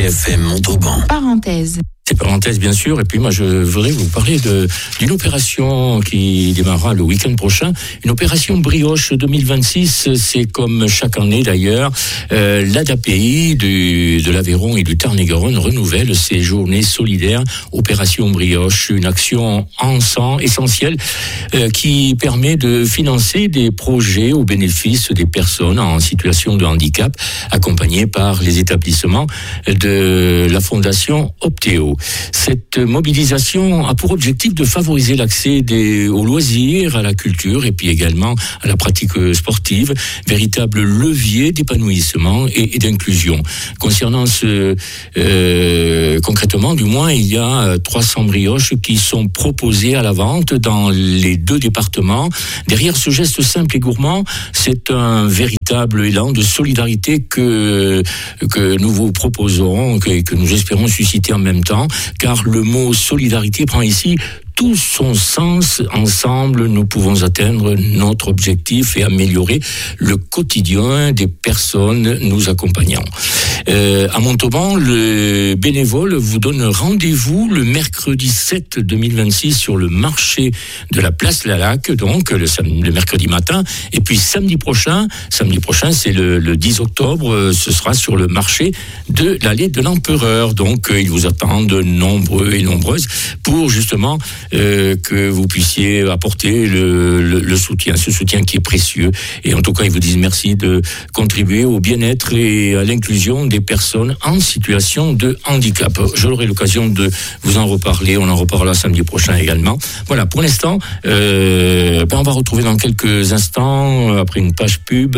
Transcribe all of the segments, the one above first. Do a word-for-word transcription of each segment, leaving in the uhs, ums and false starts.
F M Montauban. Parenthèse. C'est parenthèse bien sûr, et puis moi je voudrais vous parler de, d'une opération qui démarrera le week-end prochain, une opération Brioche deux mille vingt-six, c'est comme chaque année d'ailleurs, euh, l'A D A P I du, de l'Aveyron et du Tarn-et-Garonne renouvelle ses journées solidaires, opération Brioche, une action ensemble essentielle euh, qui permet de financer des projets au bénéfice des personnes en situation de handicap, accompagnées par les établissements de la Fondation Optéo. Cette mobilisation a pour objectif de favoriser l'accès des, aux loisirs, à la culture et puis également à la pratique sportive, véritable levier d'épanouissement et, et d'inclusion. Concernant ce, euh, concrètement, du moins, il y a trois cents brioches qui sont proposées à la vente dans les deux départements. Derrière ce geste simple et gourmand, c'est un véritable élan de solidarité que, que nous vous proposerons, que, que nous espérons susciter en même temps. Car le mot solidarité prend ici tout son sens. Ensemble, nous pouvons atteindre notre objectif et améliorer le quotidien des personnes nous accompagnant. Euh, à Montauban, le bénévole vous donne rendez-vous le mercredi sept deux mille vingt-six sur le marché de la place Lalac, donc le, samedi, le mercredi matin. Et puis samedi prochain, samedi prochain, c'est le, le dix octobre, ce sera sur le marché de l'allée de l'Empereur. Donc, ils vous attendent nombreux et nombreuses pour justement Euh, que vous puissiez apporter le, le, le soutien, ce soutien qui est précieux. Et en tout cas, ils vous disent merci de contribuer au bien-être et à l'inclusion des personnes en situation de handicap. J'aurai l'occasion de vous en reparler. On en reparlera samedi prochain également. Voilà, pour l'instant, euh, ben on va retrouver dans quelques instants, après une page pub,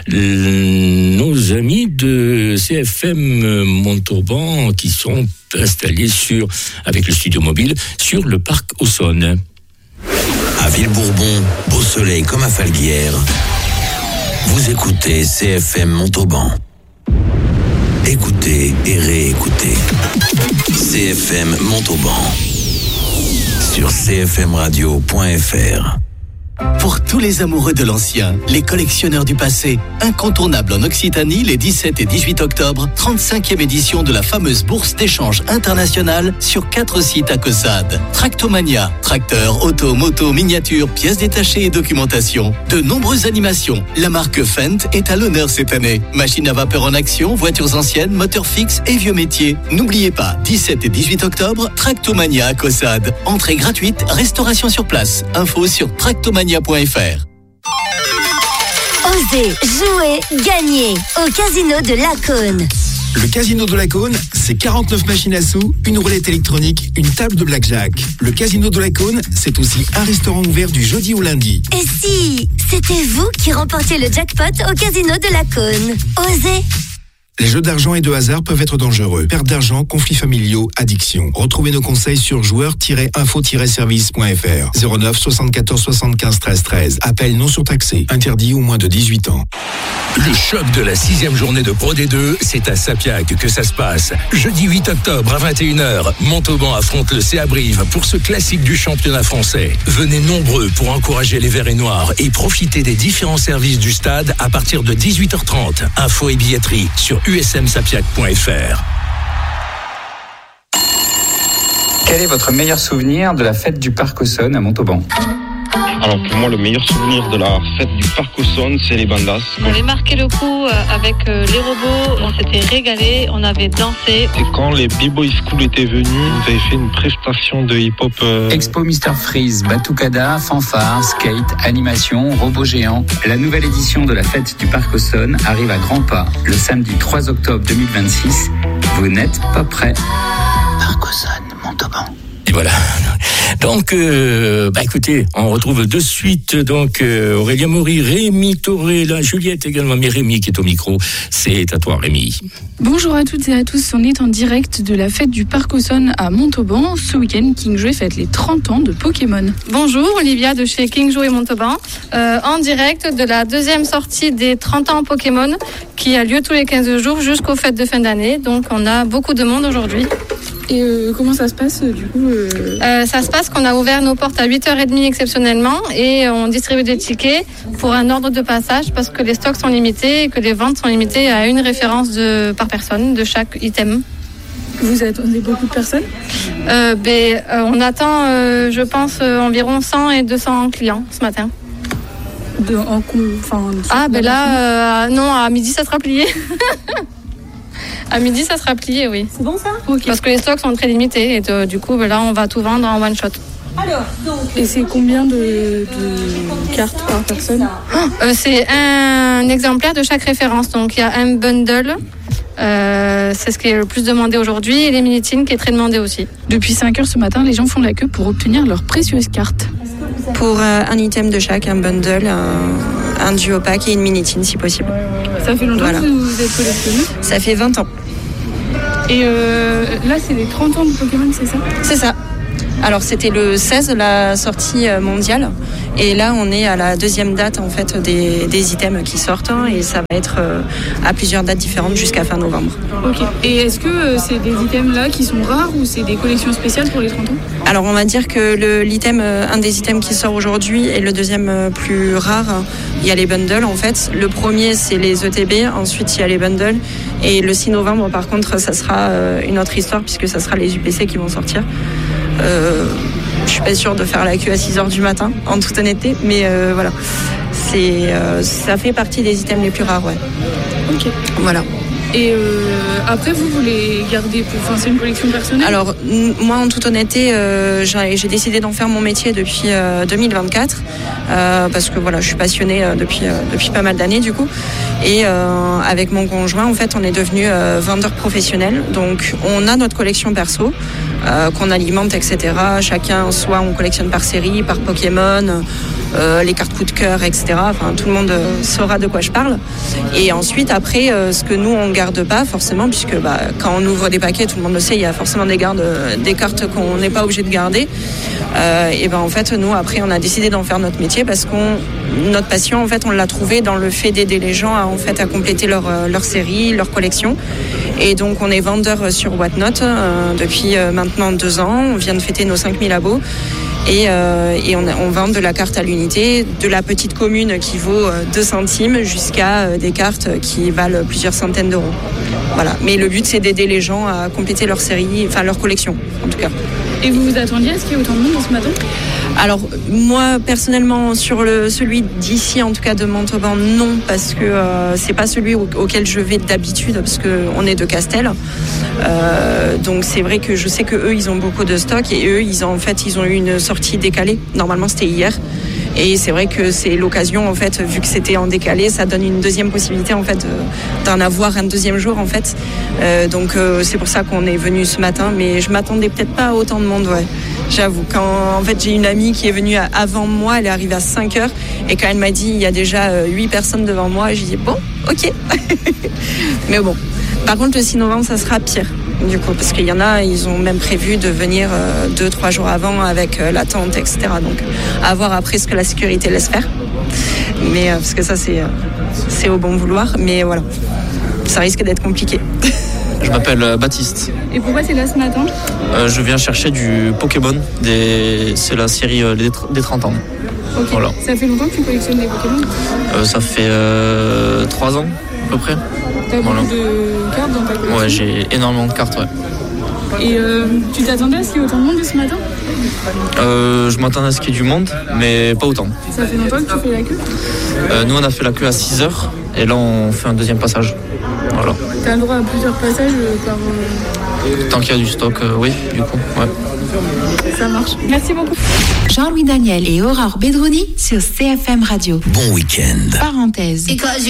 nos amis de C F M Montauban qui sont installés sur, avec le studio mobile, sur le parc Auxonne. À Villebourbon, beau soleil comme à Falguière, vous écoutez C F M Montauban. Écoutez et réécoutez. C F M Montauban. Sur c f m radio point f r. Pour tous les amoureux de l'ancien, les collectionneurs du passé, incontournable en Occitanie les dix-sept et dix-huit octobre, trente-cinquième édition de la fameuse bourse d'échange internationale sur quatre sites à Caussade. Tractomania, tracteurs, autos, motos, miniatures, pièces détachées et documentation. De nombreuses animations. La marque Fendt est à l'honneur cette année. Machines à vapeur en action, voitures anciennes, moteurs fixes et vieux métiers. N'oubliez pas, dix-sept et dix-huit octobre, Tractomania à Caussade. Entrée gratuite, restauration sur place. Info sur tractomania point f r. Osez, jouer, gagner au casino de Lacaune. Le casino de Lacaune, c'est quarante-neuf machines à sous, une roulette électronique, une table de blackjack. Le casino de Lacaune, c'est aussi un restaurant ouvert du jeudi au lundi. Et si c'était vous qui remportiez le jackpot au casino de Lacaune? Osez. Les jeux d'argent et de hasard peuvent être dangereux. Perte d'argent, conflits familiaux, addiction. Retrouvez nos conseils sur joueurs tiret info tiret service point f r. zéro neuf soixante-quatorze soixante-quinze treize treize. Appel non surtaxé. Interdit aux moins de dix-huit ans. Le choc de la sixième journée de Pro D deux, c'est à Sapiac que ça se passe. Jeudi huit octobre à vingt et une heures, Montauban affronte le C A Brive pour ce classique du championnat français. Venez nombreux pour encourager les Verts et Noirs et profiter des différents services du stade à partir de dix-huit heures trente. Info et billetterie sur u s m sapiac point f r. Quel est votre meilleur souvenir de la fête du Parc Auxonne à Montauban? Alors pour moi, le meilleur souvenir de la fête du Parc Auxonne, c'est les bandas. On avait marqué le coup avec les robots, on s'était régalé, on avait dansé. Et quand les B-Boy School étaient venus, ils avaient fait une prestation de hip-hop. Euh... Expo Mister Freeze, Batucada, fanfare, skate, animation, robots géants. La nouvelle édition de la fête du Parc Auxonne arrive à grands pas le samedi trois octobre deux mille vingt-six. Vous n'êtes pas prêts. Parc Auxonne, Montauban. Et voilà. Donc, euh, bah écoutez, on retrouve de suite donc euh, Aurélien Maury, Rémi Toré, la Juliette également, mais Rémi qui est au micro. C'est à toi, Rémi. Bonjour à toutes et à tous. On est en direct de la fête du Parc Auxonne à Montauban. Ce week-end, King Jouet fête les trente ans de Pokémon. Bonjour, Olivia de chez King Jouet Montauban. Euh, en direct de la deuxième sortie des trente ans Pokémon qui a lieu tous les quinze jours jusqu'aux fêtes de fin d'année. Donc, on a beaucoup de monde aujourd'hui. Et euh, comment ça se passe du coup euh... Euh, Ça se passe qu'on a ouvert nos portes à huit heures trente exceptionnellement et on distribue des tickets pour un ordre de passage parce que les stocks sont limités et que les ventes sont limitées à une référence de, par personne de chaque item. Vous attendez beaucoup de personnes euh, ben, euh, On attend, euh, je pense, euh, environ cent et deux cents clients ce matin. De, en, enfin, ah, ben là, euh, non, à midi, ça sera plié. À midi, ça sera plié, oui. C'est bon, ça? Okay. Parce que les stocks sont très limités et de, du coup, ben là, on va tout vendre en one shot. Alors, donc... Et c'est combien de, de cartes par personne? euh, C'est un exemplaire de chaque référence. Donc, il y a un bundle. Euh, c'est ce qui est le plus demandé aujourd'hui. Et les minitines qui est très demandé aussi. Depuis cinq heures ce matin, les gens font la queue pour obtenir leurs précieuses cartes. Pour euh, un item de chaque, un bundle, un, un duo pack et une minitine si possible. Ça fait longtemps voilà. que vous êtes collectionné? Ça fait vingt ans. Et euh, là, c'est les trente ans de Pokémon, c'est ça? C'est ça. Alors c'était le seize, la sortie mondiale, et là on est à la deuxième date en fait des, des items qui sortent, hein, et ça va être euh, à plusieurs dates différentes jusqu'à fin novembre. Ok. Et est-ce que euh, c'est des items là qui sont rares ou c'est des collections spéciales pour les trente ans? Alors on va dire que le, l'item, euh, un des items qui sort aujourd'hui est le deuxième euh, plus rare. Il y a les bundles en fait. Le premier c'est les E T B, ensuite il y a les bundles, et le six novembre par contre ça sera euh, une autre histoire puisque ça sera les U P C qui vont sortir. Euh, je suis pas sûre de faire la queue à six heures du matin, en toute honnêteté, mais euh, voilà, c'est, euh, ça fait partie des items les plus rares, ouais. Ok. Voilà. Et euh, après, vous, vous les gardez pour... Enfin, c'est une collection personnelle? Alors, n- moi, en toute honnêteté, euh, j'ai, j'ai décidé d'en faire mon métier depuis euh, deux mille vingt-quatre, euh, parce que voilà, je suis passionnée euh, depuis, euh, depuis pas mal d'années, du coup. Et euh, avec mon conjoint, en fait, on est devenus euh, vendeurs professionnels. Donc, on a notre collection perso, euh, qu'on alimente, et cetera. Chacun, soit on collectionne par série, par Pokémon, euh, les cartes coup de cœur, et cetera. Enfin, tout le monde euh, saura de quoi je parle. Et ensuite, après, euh, ce que nous, on garde pas forcément, puisque bah, quand on ouvre des paquets, tout le monde le sait, il y a forcément des, gardes, des cartes qu'on n'est pas obligé de garder. Euh, et ben en fait, nous, après, on a décidé d'en faire notre métier parce qu'on notre passion, en fait, on l'a trouvé dans le fait d'aider les gens à, en fait, à compléter leur, leur série, leur collection. Et donc, on est vendeur sur Whatnot euh, depuis euh, maintenant deux ans. On vient de fêter nos cinq mille abos. Et, euh, et on, on vend de la carte à l'unité, de la petite commune qui vaut euh, deux centimes jusqu'à euh, des cartes qui valent plusieurs centaines d'euros. Voilà. Mais le but, c'est d'aider les gens à compléter leur série, enfin leur collection, en tout cas. Et vous vous attendiez à ce qu'il y ait autant de monde ce matin? Alors, moi, personnellement, sur le, celui d'ici, en tout cas de Montauban, non, parce que euh, c'est pas celui au, auquel je vais d'habitude, parce qu'on est de Castel. Euh, donc, c'est vrai que je sais qu'eux, ils ont beaucoup de stock, et eux, ils ont, en fait, ils ont eu une sortie décalée. Normalement, c'était hier. Et c'est vrai que c'est l'occasion, en fait, vu que c'était en décalé, ça donne une deuxième possibilité, en fait, d'en avoir un deuxième jour, en fait. Euh, donc, euh, c'est pour ça qu'on est venu ce matin, mais je m'attendais peut-être pas à autant de monde, ouais. J'avoue, quand en fait j'ai une amie qui est venue avant moi, elle est arrivée à cinq heures, et quand elle m'a dit il y a déjà huit personnes devant moi, j'ai dit bon, ok. Mais bon, par contre le six novembre ça sera pire du coup, parce qu'il y en a, ils ont même prévu de venir euh, deux, trois jours avant avec euh, la tente, et cetera. Donc à voir après ce que la sécurité laisse faire. Mais euh, parce que ça c'est, euh, c'est au bon vouloir, mais voilà, ça risque d'être compliqué. Je m'appelle euh, Baptiste. Et pourquoi t'es là ce matin? euh, Je viens chercher du Pokémon, des... c'est la série euh, des trente ans. Ok, voilà. Ça fait longtemps que tu collectionnes des Pokémon? euh, Ça fait euh, trois ans à peu près. T'as voilà. beaucoup de cartes dans ta collection? Ouais, j'ai énormément de cartes, ouais. Et euh, tu t'attendais à ce qu'il y ait autant de monde ce matin? euh, Je m'attendais à ce qu'il y ait du monde, mais pas autant. Ça fait longtemps que tu fais la queue? euh, Nous on a fait la queue à six heures, et là on fait un deuxième passage. Voilà. T'as le droit à plusieurs passages par... Euh... Tant qu'il y a du stock, euh, oui, du coup, ouais. Ça marche. Merci beaucoup. Jean-Louis Daniel et Aurore Bedroni sur C F M Radio. Bon week-end. Parenthèse.